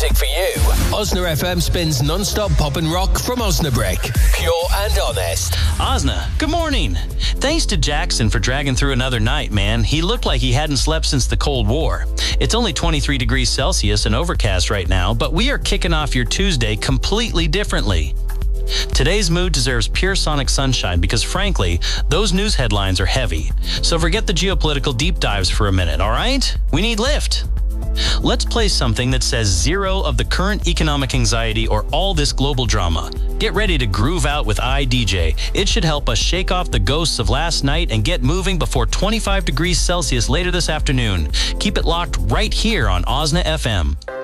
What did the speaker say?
music for you. Osna FM spins non-stop pop and rock from Osnabrück. Pure and honest. Osna, good morning. Thanks to Jackson for dragging through another night, man. He looked like he hadn't slept since the Cold War. It's only 23 degrees Celsius and overcast right now, but we are kicking off your Tuesday completely differently. Today's mood deserves pure sonic sunshine because, frankly, those news headlines are heavy. So forget the geopolitical deep dives for a minute, all right? We need lift. Let's play something that says zero of the current economic anxiety or all this global drama. Get ready to groove out with iDJ. It should help us shake off the ghosts of last night and get moving before 25 degrees Celsius later this afternoon. Keep it locked right here on Osna FM.